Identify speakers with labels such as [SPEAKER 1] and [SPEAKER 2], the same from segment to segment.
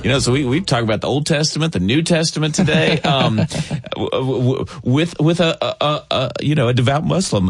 [SPEAKER 1] So we talk about the Old Testament, the New Testament today, with a devout Muslim.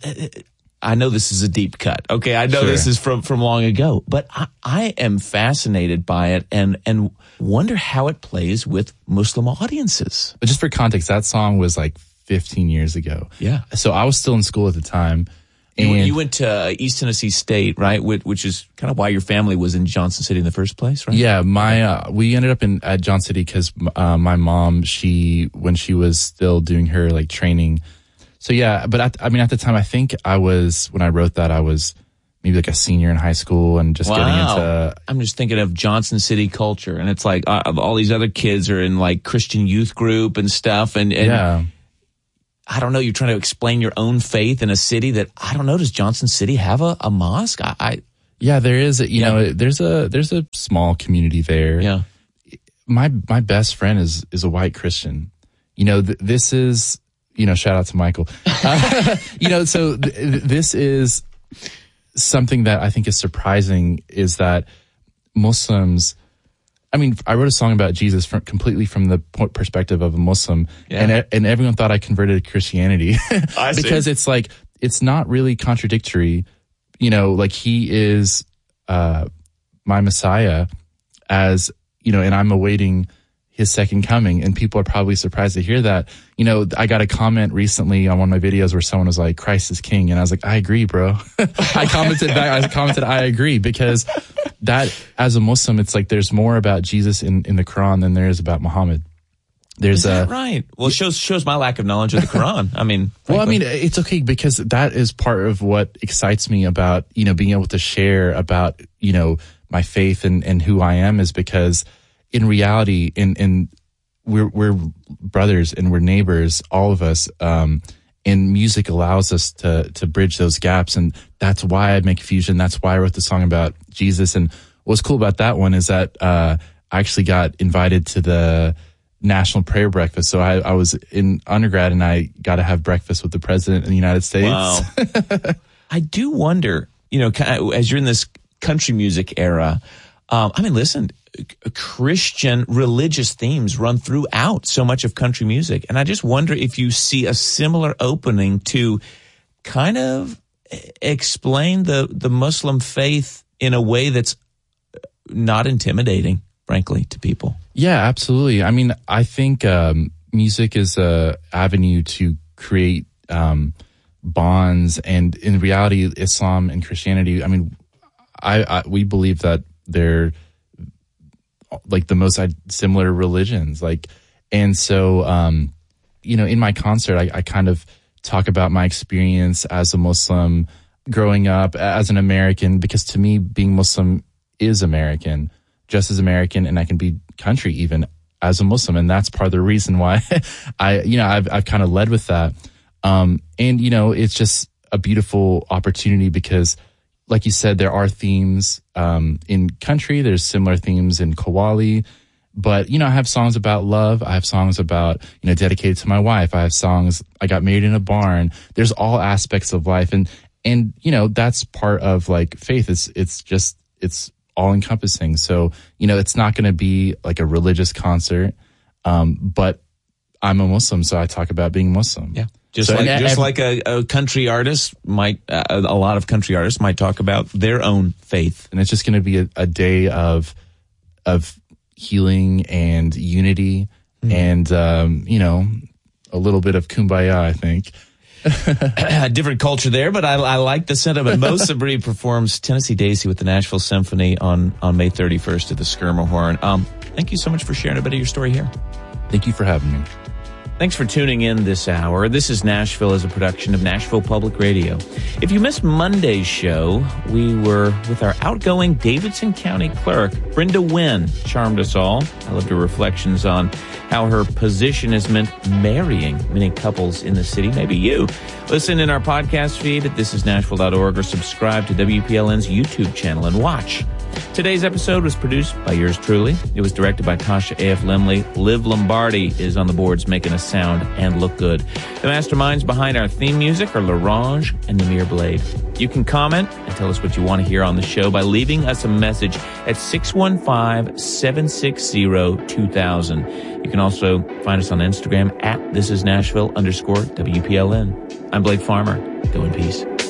[SPEAKER 1] I know this is a deep cut. Okay, I know this is from long ago, but I am fascinated by it and wonder how it plays with Muslim audiences.
[SPEAKER 2] But just for context, that song was like 15 years ago.
[SPEAKER 1] Yeah.
[SPEAKER 2] So I was still in school at the time.
[SPEAKER 1] And you went to East Tennessee State, right? Which is kind of why your family was in Johnson City in the first place, right?
[SPEAKER 2] Yeah, we ended up at Johnson City because my mom, when she was still doing her like training. So yeah, but at the time, I think when I wrote that, I was maybe like a senior in high school and just getting into.
[SPEAKER 1] I'm just thinking of Johnson City culture, and it's like all these other kids are in like Christian youth group and stuff, and
[SPEAKER 2] yeah.
[SPEAKER 1] I don't know. You're trying to explain your own faith in a city that I don't know. Does Johnson City have a mosque?
[SPEAKER 2] Yeah, there is. There's a small community there.
[SPEAKER 1] Yeah.
[SPEAKER 2] My best friend is a white Christian. This is. Shout out to Michael. So this is something that I think is surprising is that Muslims, I wrote a song about Jesus completely from the perspective of a Muslim, and everyone thought I converted to Christianity because it's like, it's not really contradictory. Like he is my Messiah and I'm awaiting his second coming, and people are probably surprised to hear that. I got a comment recently on one of my videos where someone was like, Christ is king, and I was like, I agree, bro. I commented back, I agree, because that, as a Muslim, it's like there's more about Jesus in the Quran than there is about Muhammad.
[SPEAKER 1] Is that right? Well, it shows my lack of knowledge of the Quran.
[SPEAKER 2] It's okay, because that is part of what excites me about, being able to share about, my faith and who I am, is because in reality, we're brothers and we're neighbors, all of us. And music allows us to bridge those gaps, and that's why I make Fusion. That's why I wrote the song about Jesus. And what's cool about that one is that I actually got invited to the National Prayer Breakfast. So I was in undergrad, and I got to have breakfast with the President of the United States.
[SPEAKER 1] Wow. I do wonder, as you're in this country music era, listen. Christian religious themes run throughout so much of country music. And I just wonder if you see a similar opening to kind of explain the Muslim faith in a way that's not intimidating, frankly, to people.
[SPEAKER 2] Yeah, absolutely. I think music is a avenue to create bonds, and in reality, Islam and Christianity, we believe that they're like the most similar religions, and so in my concert I kind of talk about my experience as a Muslim growing up as an American, because to me being Muslim is American, just as American, and I can be country even as a Muslim, and that's part of the reason why I've kind of led with that, and it's just a beautiful opportunity because, like you said, there are themes in country. There's similar themes in Qawwali. But, I have songs about love. I have songs about, dedicated to my wife. I have songs, I got married in a barn. There's all aspects of life. And that's part of like faith. It's all encompassing. So, it's not going to be like a religious concert. But I'm a Muslim, so I talk about being Muslim.
[SPEAKER 1] Yeah. Just like a country artist might, a lot of country artists might talk about their own faith.
[SPEAKER 2] And it's just going to be a day of healing and unity, and, a little bit of kumbaya, I think.
[SPEAKER 1] A different culture there, but I like the sentiment. Mo Sabri performs Tennessee Daisy with the Nashville Symphony on May 31st at the Skirmahorn. Thank you so much for sharing a bit of your story here.
[SPEAKER 2] Thank you for having me.
[SPEAKER 1] Thanks for tuning in this hour. This is Nashville as a production of Nashville Public Radio. If you missed Monday's show, we were with our outgoing Davidson County clerk, Brenda Wynn, charmed us all. I loved her reflections on how her position has meant marrying many couples in the city, maybe you. Listen in our podcast feed at thisisnashville.org or subscribe to WPLN's YouTube channel and watch. Today's episode was produced by yours truly. It was directed by Tasha A.F. Lemley. Liv Lombardi is on the boards making us sound and look good. The masterminds behind our theme music are LaRange and Namir Blade. You can comment and tell us what you want to hear on the show by leaving us a message at 615-760-2000. You can also find us on Instagram at thisisnashville_WPLN. I'm Blake Farmer. Go in peace.